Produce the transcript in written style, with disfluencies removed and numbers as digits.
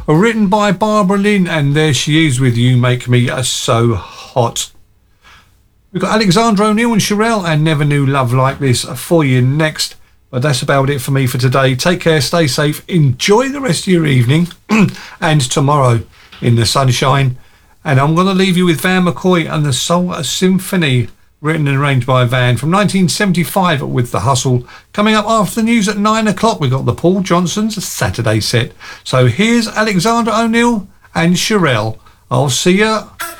written by Barbara Lynn, and there she is with You Make Me So Hot. We've got Alexandra O'Neill and Sherelle and Never Knew Love Like This for you next. But that's about it for me for today. Take care, stay safe, enjoy the rest of your evening and tomorrow in the sunshine. And I'm going to leave you with Van McCoy and the Soul Symphony, written and arranged by Van from 1975 with The Hustle. Coming up after the news at 9 o'clock, we've got the Paul Johnson's Saturday set. So here's Alexandra O'Neill and Sherelle. I'll see you